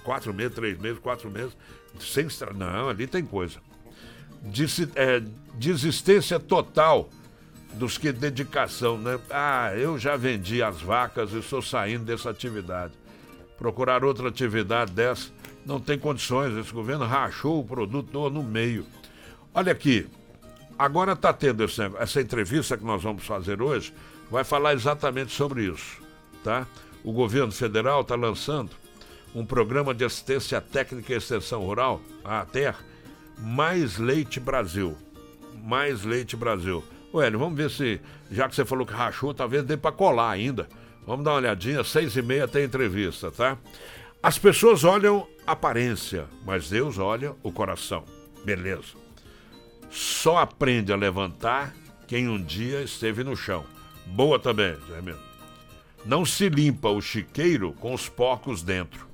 4 meses, 3 meses, 4 meses, sem não, ali tem coisa. Desistência total dos que dedicação, né? Eu já vendi as vacas e estou saindo dessa atividade. Procurar outra atividade dessa, não tem condições, esse governo rachou o produtor no meio. Olha aqui, agora está tendo essa entrevista que nós vamos fazer hoje, vai falar exatamente sobre isso, tá? O governo federal está lançando um programa de assistência técnica e extensão rural, a ATER, Mais Leite Brasil. Mais Leite Brasil. Ô Hélio, vamos ver se, já que você falou que rachou, talvez dê para colar ainda. Vamos dar uma olhadinha, 6h30 tem entrevista, tá? As pessoas olham a aparência, mas Deus olha o coração. Beleza. Só aprende a levantar quem um dia esteve no chão. Boa também, Zé Mino. Não se limpa o chiqueiro com os porcos dentro.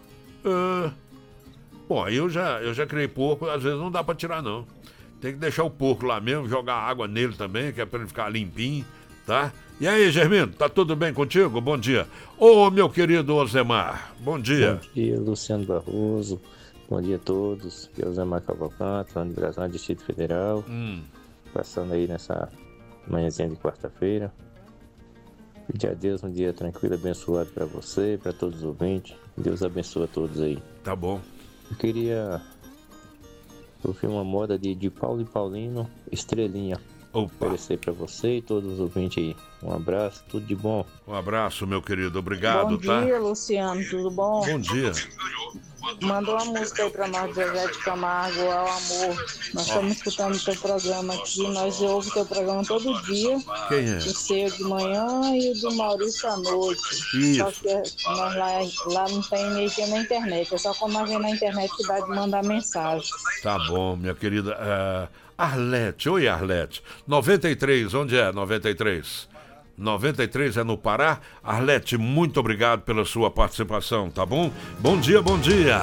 Bom, aí eu já criei porco, às vezes não dá pra tirar não. Tem que deixar o porco lá mesmo, jogar água nele também, que é pra ele ficar limpinho, tá? E aí, Germino, tá tudo bem contigo? Bom dia. Ô, meu querido Osemar, bom dia. Bom dia, Luciano Barroso. Bom dia a todos. Aqui é o Osemar Cavalcante, lá no Brasil, Distrito Federal. Passando aí nessa manhãzinha de quarta-feira. Pedir a Deus um dia tranquilo, abençoado para você, para todos os ouvintes. Deus abençoe a todos aí. Tá bom. Eu queria ouvir uma moda de Paulo e Paulino, Estrelinha. Opa. Oferecer para você e todos os ouvintes aí. Um abraço, tudo de bom. Um abraço, meu querido. Obrigado, tá? Bom dia, Luciano. Tudo bom? Bom dia. Mandou uma música aí pra nós, Zezé de Camargo, Ao Amor. Nós estamos escutando o teu programa aqui, nós ouvimos o teu programa todo dia. Quem é? O seu de manhã e o do Maurício à noite. Isso. Só que nós lá não tem energia na internet, é só quando nós vemos na internet que dá de mandar mensagem. Tá bom, minha querida. Arlete, oi Arlete. 93, onde é 93? 93 é no Pará. Arlete, muito obrigado pela sua participação, tá bom? Bom dia, bom dia.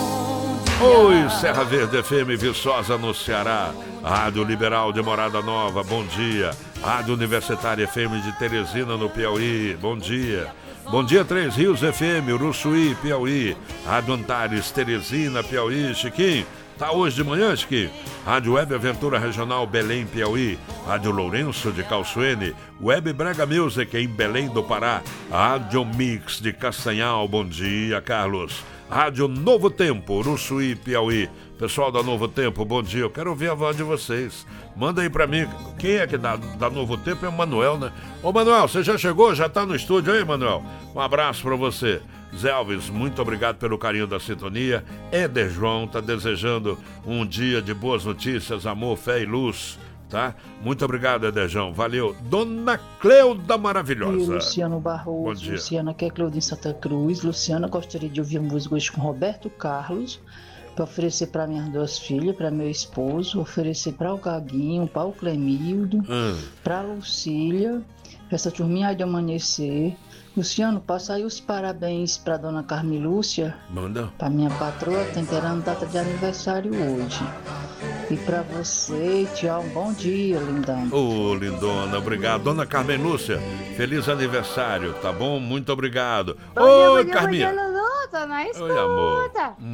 Oi, Serra Verde FM Viçosa no Ceará. Rádio Liberal de Morada Nova, bom dia. Rádio Universitária FM de Teresina no Piauí, bom dia. Bom dia, Três Rios FM, Uruçuí, Piauí. Rádio Antares, Teresina, Piauí, Chiquinho. Tá hoje de manhã, Chiquinho? Rádio Web Aventura Regional Belém, Piauí. Rádio Lourenço de Calçoene. Web Brega Music em Belém do Pará. Rádio Mix de Castanhal, bom dia, Carlos. Rádio Novo Tempo, Uruçuí, Piauí. Pessoal da Novo Tempo, bom dia. Eu quero ouvir a voz de vocês. Manda aí pra mim. Quem é que da Novo Tempo é o Manuel, né? Ô, Manuel, você já chegou? Já tá no estúdio aí, Manuel? Um abraço pra você. Zé Alves, muito obrigado pelo carinho da sintonia. Éder João tá desejando um dia de boas notícias, amor, fé e luz, tá? Muito obrigado, Éder João. Valeu. Dona Cleuda Maravilhosa. E Luciano Barroso. Bom dia. Luciana, aqui é Cleuda em Santa Cruz. Luciana, gostaria de ouvir música hoje com Roberto Carlos, para oferecer para minhas duas filhas, para meu esposo, oferecer para o Gaguinho, para o Clemildo, para a Lucília, para essa turminha aí de amanhecer. Luciano, passa aí os parabéns para dona Carmelúcia. Manda. Para minha patroa, temperando data de aniversário hoje. E para você, tchau, um bom dia, lindona. Ô, lindona, obrigado. Dona Carmen Lúcia, feliz aniversário, tá bom? Muito obrigado. Oi, Carminha. Bom dia, Lulu, tô na escuta. Oi, amor.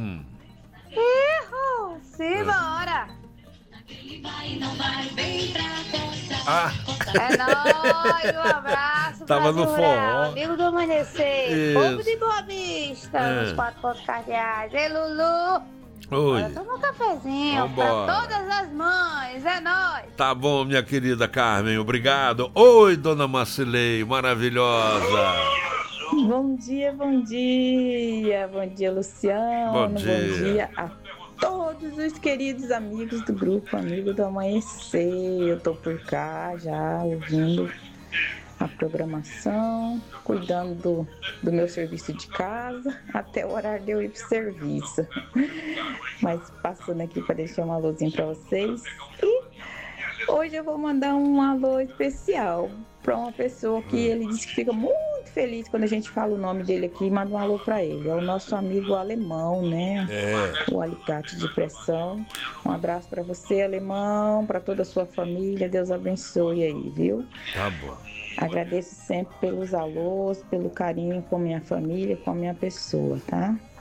Erro, simbora. É nóis, um abraço. Tava no forró. Amigo do Amanhecer, povo de Boa Vista, nos 4 pontos cardeais. Ei, Lulu. Oi. Agora toma um cafezinho Vambora. pra todas as mães, é nóis. Tá bom, minha querida Carmen, obrigado. Oi, dona Marcilei, maravilhosa. Bom dia, bom dia. Bom dia, Luciano. Bom dia. Bom dia a todos os queridos amigos do grupo Amigo do Amanhecer. Eu tô por cá já ouvindo a programação, cuidando do meu serviço de casa, até o horário de eu ir pro serviço. Mas passando aqui para deixar um alôzinho para vocês. E hoje eu vou mandar um alô especial para uma pessoa que ele disse que fica muito feliz quando a gente fala o nome dele aqui e manda um alô para ele. É o nosso amigo alemão, né? O alicate de pressão. Um abraço para você, alemão, para toda a sua família. Deus abençoe aí, viu? Tá bom. Agradeço sempre pelos alôs, pelo carinho com minha família, com a minha pessoa, tá?